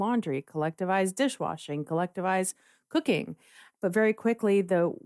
laundry, collectivized dishwashing, collectivized cooking. But very quickly,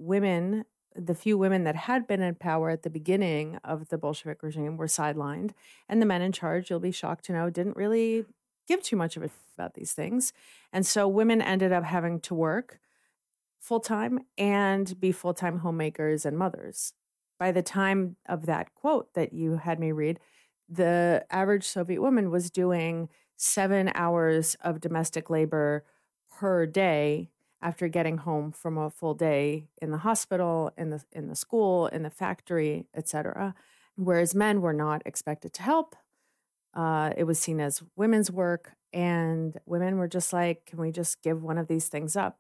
the few women that had been in power at the beginning of the Bolshevik regime were sidelined. And the men in charge, you'll be shocked to know, didn't really give too much of a about these things. And so women ended up having to work full time and be full time homemakers and mothers. By the time of that quote that you had me read, the average Soviet woman was doing 7 hours of domestic labor per day after getting home from a full day in the hospital, in the school, in the factory, etc. Whereas men were not expected to help. It was seen as women's work, and women were just like, can we just give one of these things up?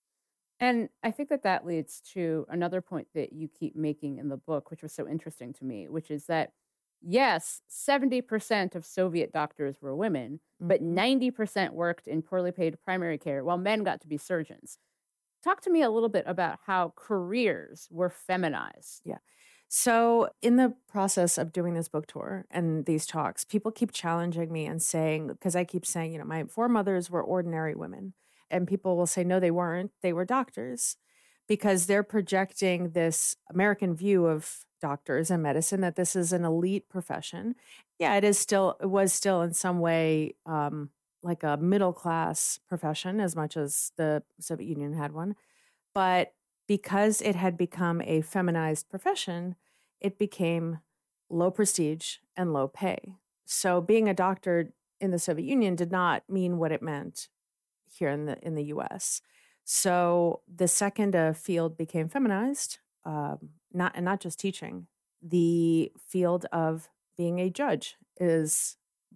And I think that leads to another point that you keep making in the book, which was so interesting to me, which is that, yes, 70% of Soviet doctors were women, but 90% worked in poorly paid primary care while men got to be surgeons. Talk to me a little bit about how careers were feminized. Yeah. So in the process of doing this book tour and these talks, people keep challenging me and saying, because I keep saying, my foremothers were ordinary women. And people will say, no, they weren't. They were doctors, because they're projecting this American view of doctors and medicine, that this is an elite profession. Yeah, it was still in some way like a middle class profession, as much as the Soviet Union had one. But because it had become a feminized profession, it became low prestige and low pay. So being a doctor in the Soviet Union did not mean what it meant here in the U.S. So the second a field became feminized, not just teaching, the field of being a judge is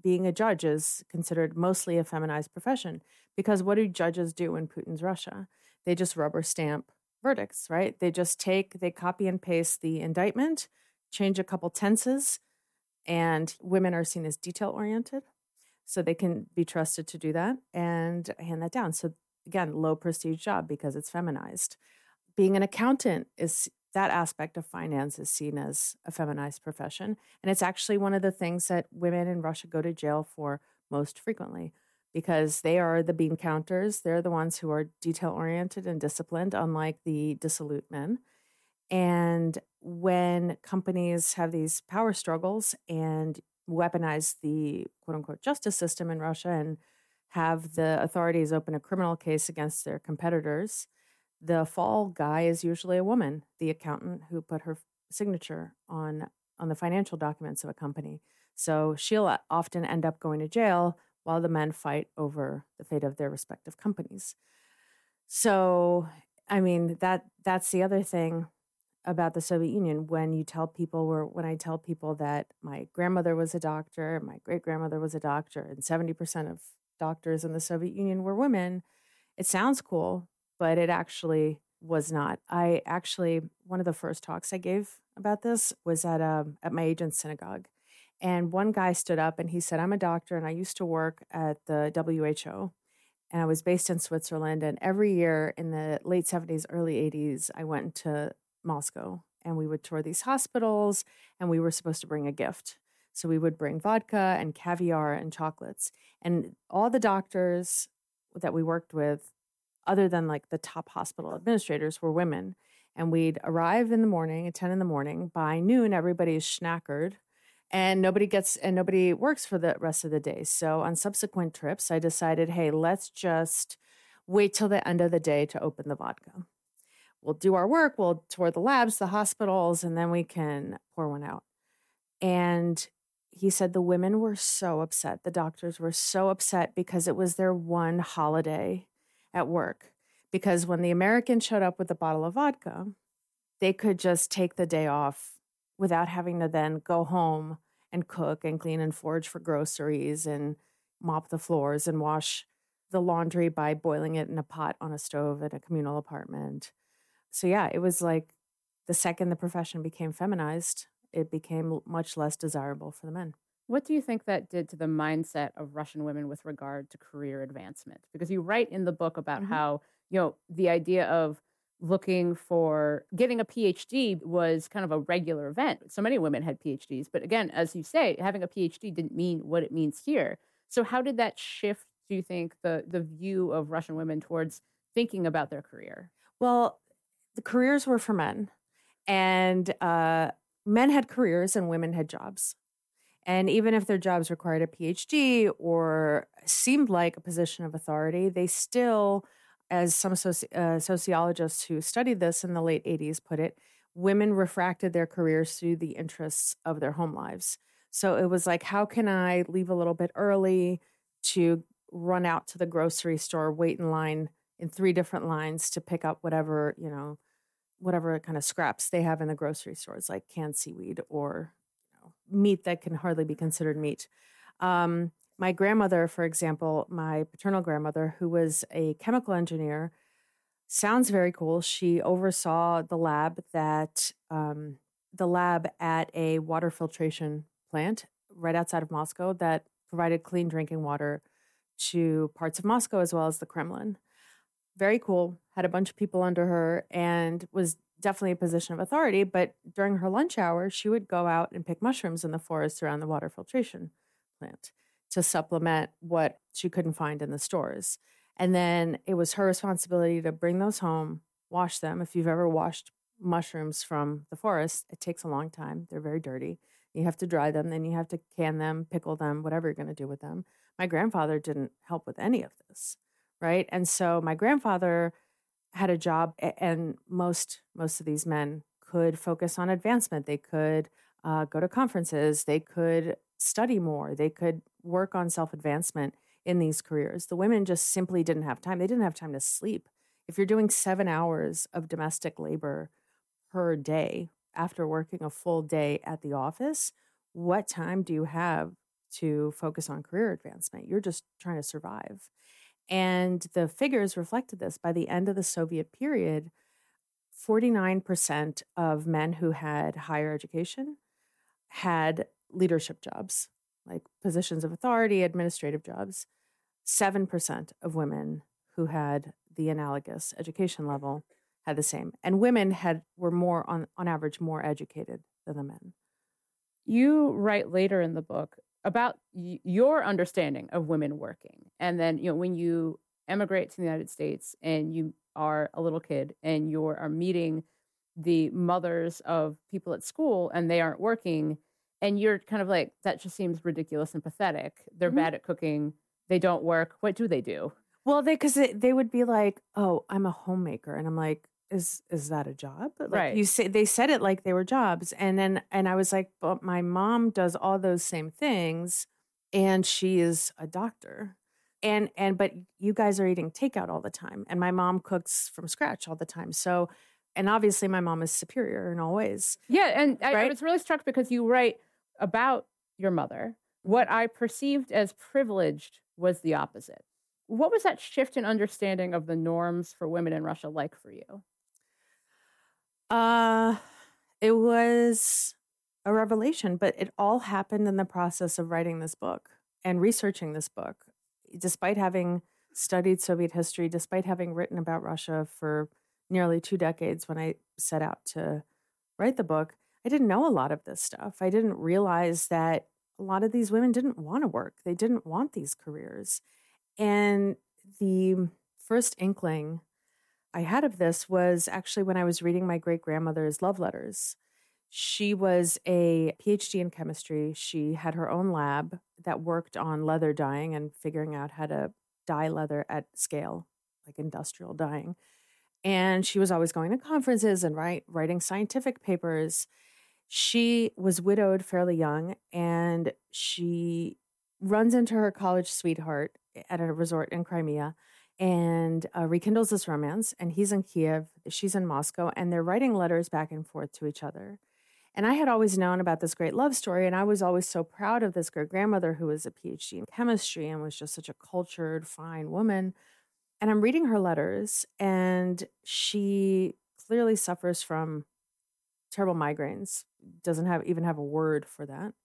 considered mostly a feminized profession, because what do judges do in Putin's Russia? They just rubber stamp verdicts, right? They copy and paste the indictment, change a couple tenses, and women are seen as detail oriented. So they can be trusted to do that and hand that down. So again, low prestige job because it's feminized. Being an accountant, that aspect of finance is seen as a feminized profession. And it's actually one of the things that women in Russia go to jail for most frequently, because they are the bean counters. They're the ones who are detail oriented and disciplined, unlike the dissolute men. And when companies have these power struggles and weaponize the quote unquote justice system in Russia and have the authorities open a criminal case against their competitors, the fall guy is usually a woman, the accountant who put her signature on the financial documents of a company. So she'll often end up going to jail while the men fight over the fate of their respective companies. So, I mean, that's the other thing about the Soviet Union. When I tell people that my grandmother was a doctor, my great-grandmother was a doctor, and 70% of doctors in the Soviet Union were women, it sounds cool, but it actually was not. One of the first talks I gave about this was at my agent's synagogue. And one guy stood up and he said, I'm a doctor and I used to work at the WHO. And I was based in Switzerland. And every year in the late 70s, early 80s, I went into Moscow and we would tour these hospitals and we were supposed to bring a gift. So we would bring vodka and caviar and chocolates. And all the doctors that we worked with, other than like the top hospital administrators, were women. And we'd arrive in the morning at 10 in the morning. By noon, everybody's schnackered and nobody works for the rest of the day. So on subsequent trips, I decided, hey, let's just wait till the end of the day to open the vodka. We'll do our work, we'll tour the labs, the hospitals, and then we can pour one out. And he said the women were so upset. The doctors were so upset because it was their one holiday at work. Because when the Americans showed up with a bottle of vodka, they could just take the day off without having to then go home and cook and clean and forage for groceries and mop the floors and wash the laundry by boiling it in a pot on a stove at a communal apartment. So yeah, it was like the second the profession became feminized, it became much less desirable for the men. What do you think that did to the mindset of Russian women with regard to career advancement? Because you write in the book about how, the idea of getting a PhD was kind of a regular event. So many women had PhDs. But again, as you say, having a PhD didn't mean what it means here. So how did that shift do you think the view of Russian women towards thinking about their career? Well, the careers were for men, and men had careers and women had jobs. And even if their jobs required a PhD or seemed like a position of authority, they still, as some sociologists who studied this in the late 80s put it, women refracted their careers through the interests of their home lives. So it was like, how can I leave a little bit early to run out to the grocery store, wait in line in 3 different lines to pick up whatever, whatever kind of scraps they have in the grocery stores, like canned seaweed or meat that can hardly be considered meat. My grandmother, for example, my paternal grandmother, who was a chemical engineer, sounds very cool. She oversaw the lab at a water filtration plant right outside of Moscow that provided clean drinking water to parts of Moscow as well as the Kremlin. Very cool. Had a bunch of people under her and was definitely a position of authority. But during her lunch hour, she would go out and pick mushrooms in the forest around the water filtration plant to supplement what she couldn't find in the stores. And then it was her responsibility to bring those home, wash them. If you've ever washed mushrooms from the forest, it takes a long time. They're very dirty. You have to dry them, then you have to can them, pickle them, whatever you're going to do with them. My grandfather didn't help with any of this, right? And so my grandfather had a job, and most of these men could focus on advancement. They could go to conferences. They could study more. They could work on self-advancement in these careers. The women just simply didn't have time. They didn't have time to sleep. If you're doing 7 hours of domestic labor per day after working a full day at the office, what time do you have to focus on career advancement? You're just trying to survive. And the figures reflected this. By the end of the Soviet period, 49% of men who had higher education had leadership jobs, like positions of authority, administrative jobs. 7% of women who had the analogous education level had the same. And women were more, on average, more educated than the men. You write later in the book about your understanding of women working. And then, when you emigrate to the United States and you are a little kid and you are meeting the mothers of people at school and they aren't working, and you're kind of like, that just seems ridiculous and pathetic. They're bad at cooking. They don't work. What do they do? Well, because they would be like, "Oh, I'm a homemaker," and I'm like, "Is that a job?" Like, right. They said it like they were jobs, and I was like, "But my mom does all those same things, and she is a doctor, and but you guys are eating takeout all the time, and my mom cooks from scratch all the time, so." And obviously, my mom is superior in all ways. Yeah, and right? I was really struck because you write about your mother. What I perceived as privileged was the opposite. What was that shift in understanding of the norms for women in Russia like for you? It was a revelation, but it all happened in the process of writing this book and researching this book. Despite having studied Soviet history, despite having written about Russia for nearly 2 decades when I set out to write the book, I didn't know a lot of this stuff. I didn't realize that a lot of these women didn't want to work. They didn't want these careers. And the first inkling I had of this was actually when I was reading my great-grandmother's love letters. She was a PhD in chemistry. She had her own lab that worked on leather dyeing and figuring out how to dye leather at scale, like industrial dyeing. And she was always going to conferences and writing scientific papers. She was widowed fairly young, and she runs into her college sweetheart at a resort in Crimea and rekindles this romance. And he's in Kiev, she's in Moscow, and they're writing letters back and forth to each other. And I had always known about this great love story, and I was always so proud of this great-grandmother who was a PhD in chemistry and was just such a cultured, fine woman. And I'm reading her letters, and she clearly suffers from terrible migraines, doesn't even have a word for that.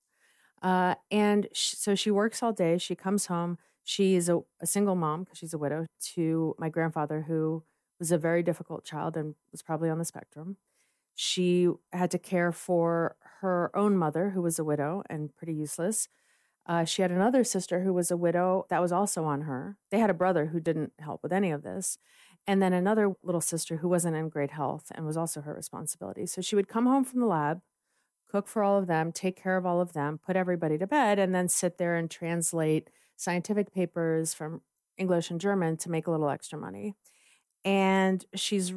So she works all day. She comes home. She is a single mom because she's a widow to my grandfather, who was a very difficult child and was probably on the spectrum. She had to care for her own mother, who was a widow and pretty useless. She had another sister who was a widow that was also on her. They had a brother who didn't help with any of this. And then another little sister who wasn't in great health and was also her responsibility. So she would come home from the lab, cook for all of them, take care of all of them, put everybody to bed, and then sit there and translate scientific papers from English and German to make a little extra money. And she's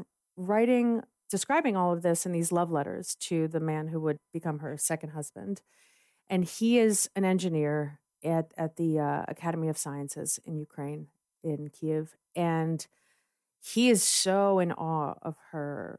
describing all of this in these love letters to the man who would become her second husband. And he is an engineer at the Academy of Sciences in Ukraine, in Kiev. And he is so in awe of her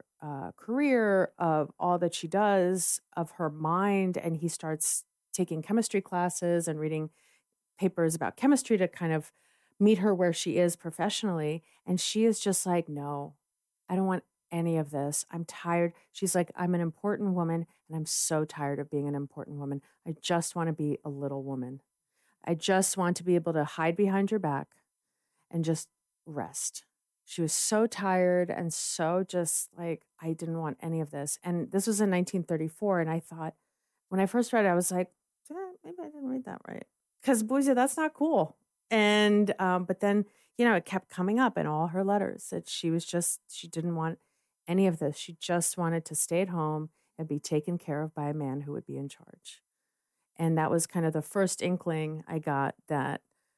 career, of all that she does, of her mind. And he starts taking chemistry classes and reading papers about chemistry to kind of meet her where she is professionally. And she is just like, no, I don't want any of this. I'm tired. She's like, I'm an important woman and I'm so tired of being an important woman. I just want to be a little woman. I just want to be able to hide behind your back and just rest. She was so tired and so just like, I didn't want any of this. And this was in 1934. And I thought, when I first read it, I was like, maybe I didn't read that right. Because Busia, that's not cool. And, but then, it kept coming up in all her letters that she didn't want any of this. She just wanted to stay at home and be taken care of by a man who would be in charge. And that was kind of the first inkling I got that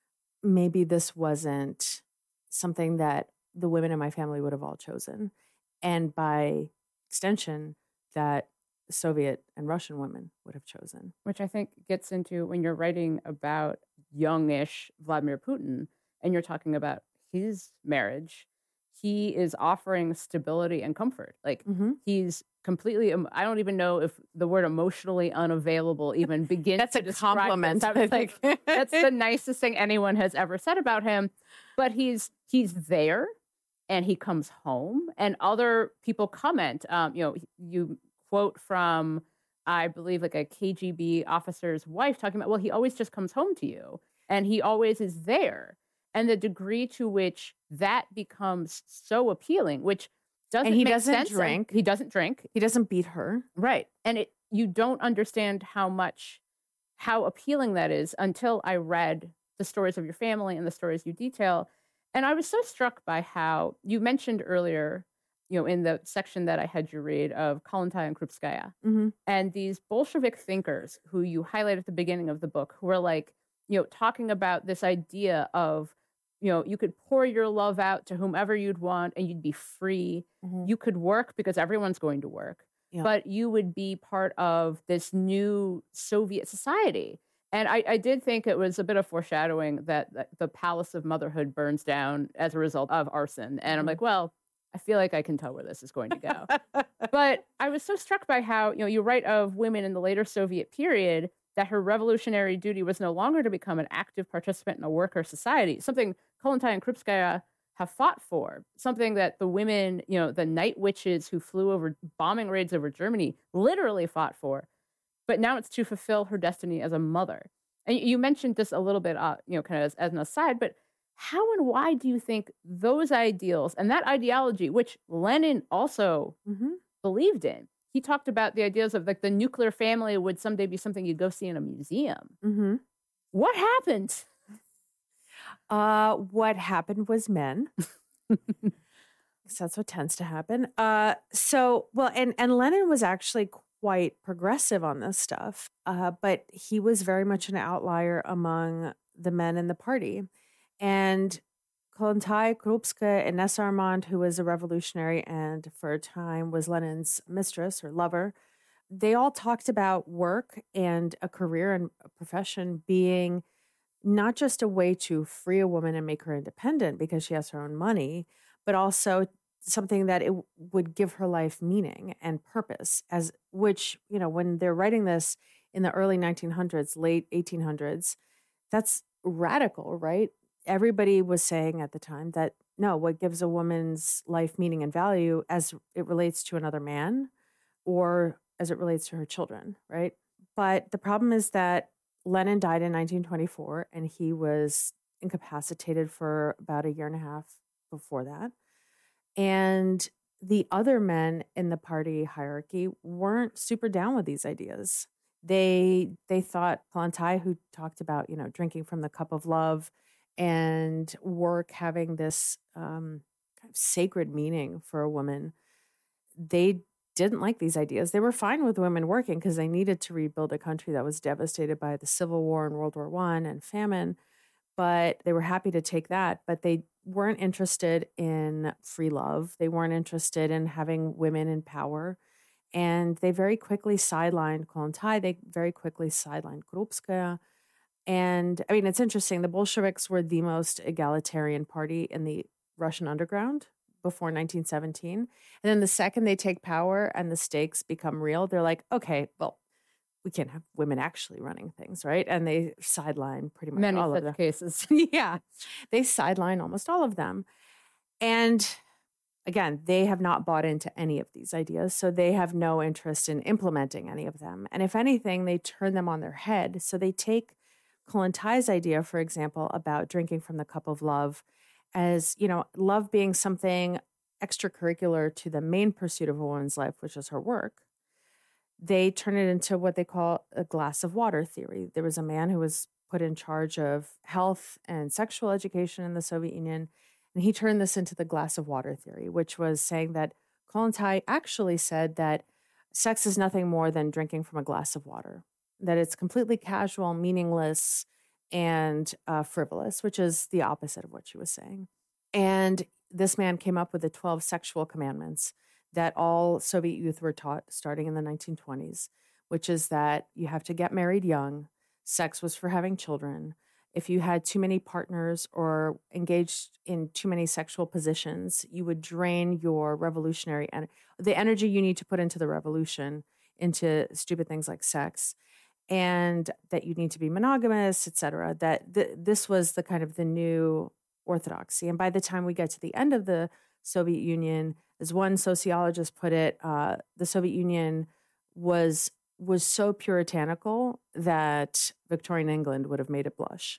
maybe this wasn't something that the women in my family would have all chosen. And by extension, that Soviet and Russian women would have chosen. Which I think gets into when you're writing about youngish Vladimir Putin and you're talking about his marriage, he is offering stability and comfort. Like he's completely, I don't even know if the word emotionally unavailable even begins That's to a describe compliment. Like, that's the nicest thing anyone has ever said about him. But he's there and he comes home and other people comment. You quote from, I believe, like a KGB officer's wife talking about, well, he always just comes home to you and he always is there. And the degree to which that becomes so appealing, which doesn't make sense. And he doesn't drink. He doesn't beat her. Right. And you don't understand how appealing that is until I read the stories of your family and the stories you detail. And I was so struck by how you mentioned earlier, in the section that I had you read of Kollontai and Krupskaya, and these Bolshevik thinkers who you highlight at the beginning of the book, who are like, talking about this idea of, you could pour your love out to whomever you'd want and you'd be free. You could work because everyone's going to work, but you would be part of this new Soviet society. And I did think it was a bit of foreshadowing that the Palace of Motherhood burns down as a result of arson. And I'm like, well, I feel like I can tell where this is going to go. But I was so struck by how, you write of women in the later Soviet period that her revolutionary duty was no longer to become an active participant in a worker society, something Kollontai and Krupskaya have fought for, something that the women, the night witches who flew over bombing raids over Germany literally fought for. But now it's to fulfill her destiny as a mother. And you mentioned this a little bit, kind of as an aside, but how and why do you think those ideals and that ideology, which Lenin also believed in, he talked about the ideas of like the nuclear family would someday be something you'd go see in a museum. What happened? What happened was men. That's what tends to happen. And Lenin was actually quite progressive on this stuff, but he was very much an outlier among the men in the party. And Kollontai, Krupskaya, and Nessa Armand, who was a revolutionary and for a time was Lenin's mistress or lover, they all talked about work and a career and a profession being not just a way to free a woman and make her independent because she has her own money, but also something that it would give her life meaning and purpose, as which, when they're writing this in the early 1900s, late 1800s, that's radical, right? Everybody was saying at the time that no, what gives a woman's life meaning and value as it relates to another man or as it relates to her children, right? But the problem is that Lenin died in 1924 and he was incapacitated for about a year and a half before that. And the other men in the party hierarchy weren't super down with these ideas. They thought Kallantai, who talked about, drinking from the cup of love and work having this kind of sacred meaning for a woman, they didn't like these ideas. They were fine with women working because they needed to rebuild a country that was devastated by the Civil War and World War I and famine. But they were happy to take that. But they weren't interested in free love. They weren't interested in having women in power. And they very quickly sidelined Kollontai. They very quickly sidelined Krupskaya. And I mean, it's interesting. The Bolsheviks were the most egalitarian party in the Russian underground before 1917. And then the second they take power and the stakes become real, they're like, okay, well, we can't have women actually running things, right? And they sideline pretty much Many all of such them. cases. Yeah, they sideline almost all of them. And again, they have not bought into any of these ideas, so they have no interest in implementing any of them. And if anything, they turn them on their head. So they take Kollontai's idea, for example, about drinking from the cup of love as, love being something extracurricular to the main pursuit of a woman's life, which is her work. They turn it into what they call a glass of water theory. There was a man who was put in charge of health and sexual education in the Soviet Union, and he turned this into the glass of water theory, which was saying that Kollontai actually said that sex is nothing more than drinking from a glass of water, that it's completely casual, meaningless, and frivolous, which is the opposite of what she was saying. And this man came up with the 12 sexual commandments that all Soviet youth were taught starting in the 1920s, which is that you have to get married young, sex was for having children. If you had too many partners or engaged in too many sexual positions, you would drain your revolutionary and the energy you need to put into the revolution into stupid things like sex, and that you need to be monogamous, etc. That this was the kind of the new orthodoxy. And by the time we get to the end of the Soviet Union, as one sociologist put it, the Soviet Union was so puritanical that Victorian England would have made it blush.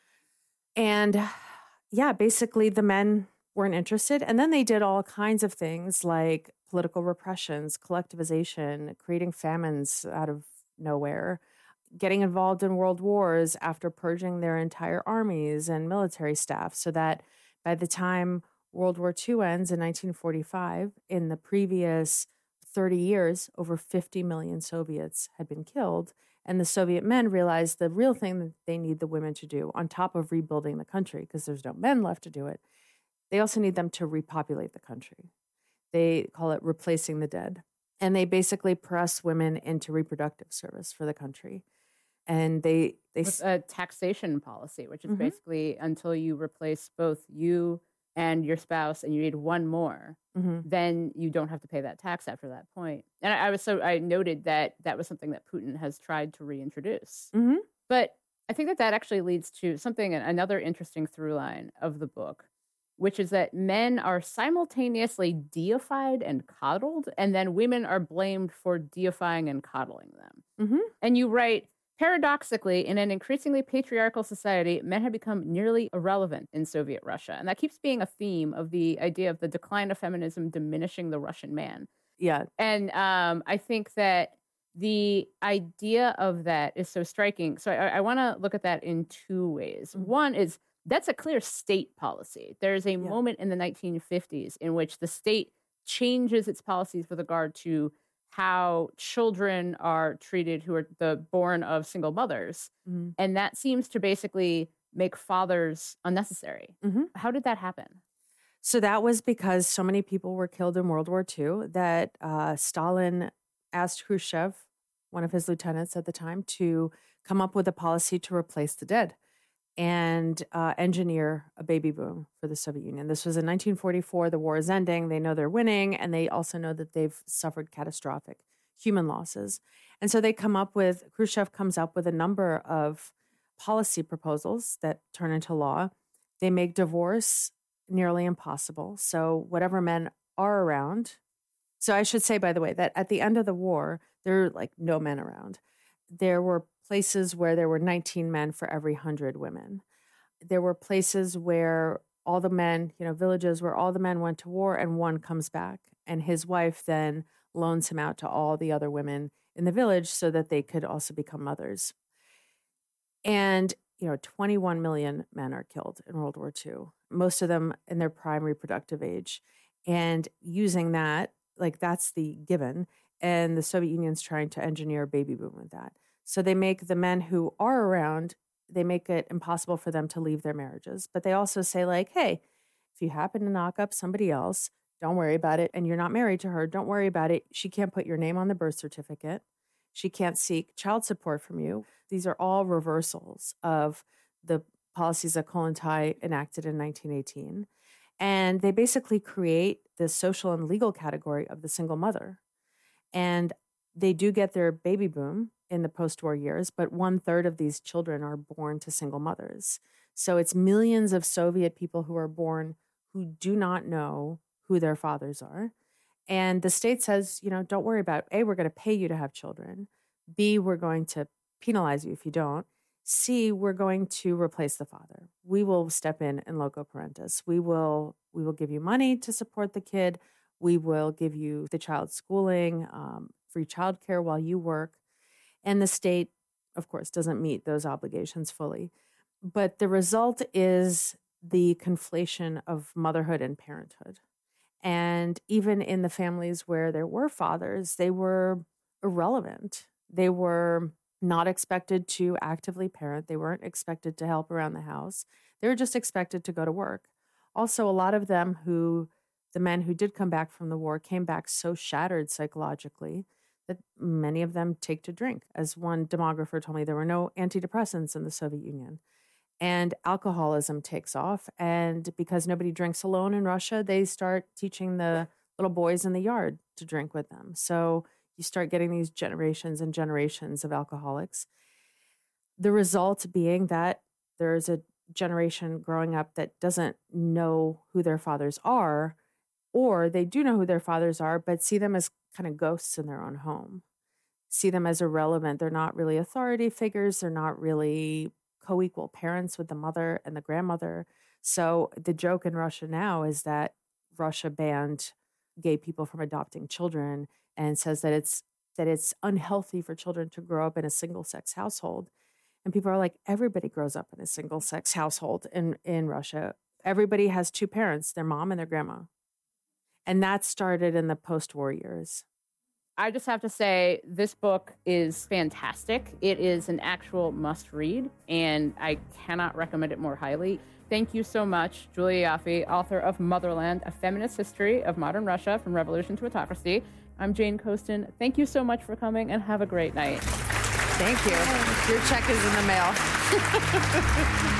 And yeah, basically the men weren't interested. And then they did all kinds of things like political repressions, collectivization, creating famines out of nowhere, getting involved in world wars after purging their entire armies and military staff, so that by the time World War II ends in 1945, in the previous 30 years, over 50 million Soviets had been killed. And the Soviet men realized the real thing that they need the women to do, on top of rebuilding the country, because there's no men left to do it, they also need them to repopulate the country. They call it replacing the dead. And they basically press women into reproductive service for the country. And they with a taxation policy, which is basically until you replace both you and your spouse and you need one more, then you don't have to pay that tax after that point. And I noted that was something that Putin has tried to reintroduce. But I think that actually leads to another interesting through line of the book, which is that men are simultaneously deified and coddled, and then women are blamed for deifying and coddling them. And you write, paradoxically, in an increasingly patriarchal society, men have become nearly irrelevant in Soviet Russia. And that keeps being a theme of the idea of the decline of feminism diminishing the Russian man. Yeah. And I think that the idea of that is so striking. So I want to look at that in two ways. One is that's a clear state policy. There's a moment in the 1950s in which the state changes its policies with regard to how children are treated who are born of single mothers. And that seems to basically make fathers unnecessary. How did that happen? So that was because so many people were killed in World War II that Stalin asked Khrushchev, one of his lieutenants at the time, to come up with a policy to replace the dead and engineer a baby boom for the Soviet Union. This was in 1944. The war is ending. They know they're winning, and they also know that they've suffered catastrophic human losses. And so Khrushchev comes up with a number of policy proposals that turn into law. They make divorce nearly impossible. So whatever men are around. So I should say, by the way, that at the end of the war, there are like no men around. There were places where there were 19 men for every 100 women. There were places where all the men, villages where all the men went to war and one comes back, and his wife then loans him out to all the other women in the village so that they could also become mothers. And, 21 million men are killed in World War II, most of them in their prime reproductive age. And using that, that's the given. And the Soviet Union's trying to engineer a baby boom with that. So they make the men who are around, they make it impossible for them to leave their marriages. But they also say, hey, if you happen to knock up somebody else, don't worry about it. And you're not married to her, don't worry about it. She can't put your name on the birth certificate. She can't seek child support from you. These are all reversals of the policies that Kollontai enacted in 1918. And they basically create the social and legal category of the single mother. And they do get their baby boom in the post-war years, but 1/3 of these children are born to single mothers. So it's millions of Soviet people who are born who do not know who their fathers are. And the state says, don't worry about it. A, we're going to pay you to have children. B, we're going to penalize you if you don't. C, we're going to replace the father. We will step in loco parentis. We will give you money to support the kid. We will give you the child's schooling, free childcare while you work. And the state, of course, doesn't meet those obligations fully. But the result is the conflation of motherhood and parenthood. And even in the families where there were fathers, they were irrelevant. They were not expected to actively parent. They weren't expected to help around the house. They were just expected to go to work. Also, a lot of them the men who did come back from the war came back so shattered psychologically that many of them take to drink. As one demographer told me, there were no antidepressants in the Soviet Union. And alcoholism takes off. And because nobody drinks alone in Russia, they start teaching the little boys in the yard to drink with them. So you start getting these generations and generations of alcoholics. The result being that there's a generation growing up that doesn't know who their fathers are, or they do know who their fathers are, but see them as kind of ghosts in their own home, see them as irrelevant. They're not really authority figures. They're not really co-equal parents with the mother and the grandmother. So the joke in Russia now is that Russia banned gay people from adopting children and says that it's unhealthy for children to grow up in a single-sex household. And people are like, everybody grows up in a single-sex household in Russia. Everybody has two parents, their mom and their grandma. And that started in the post-war years. I just have to say, this book is fantastic. It is an actual must-read, and I cannot recommend it more highly. Thank you so much, Julia Ioffe, author of Motherland, A Feminist History of Modern Russia from Revolution to Autocracy. I'm Jane Coaston. Thank you so much for coming, and have a great night. Thank you. Your check is in the mail.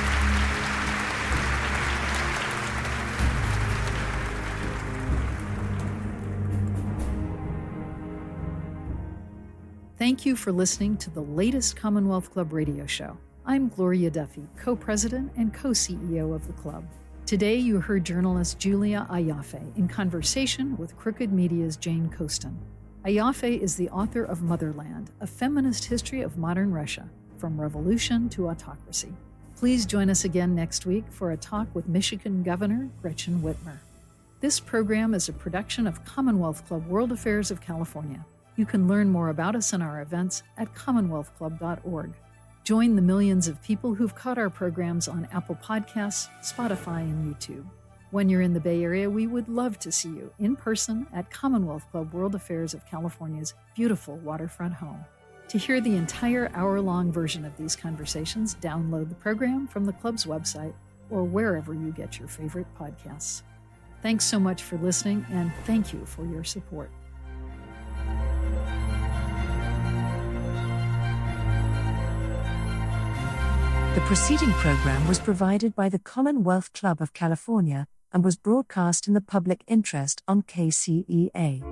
Thank you for listening to the latest Commonwealth Club radio show. I'm Gloria Duffy, co-president and co-CEO of the club. Today, you heard journalist Julia Ioffe in conversation with Crooked Media's Jane Coaston. Ioffe is the author of Motherland, A Feminist History of Modern Russia, From Revolution to Autocracy. Please join us again next week for a talk with Michigan Governor Gretchen Whitmer. This program is a production of Commonwealth Club World Affairs of California. You can learn more about us and our events at commonwealthclub.org. Join the millions of people who've caught our programs on Apple Podcasts, Spotify, and YouTube. When you're in the Bay Area, we would love to see you in person at Commonwealth Club World Affairs of California's beautiful waterfront home. To hear the entire hour-long version of these conversations, download the program from the club's website or wherever you get your favorite podcasts. Thanks so much for listening, and thank you for your support. The preceding program was provided by the Commonwealth Club of California and was broadcast in the public interest on KCEA.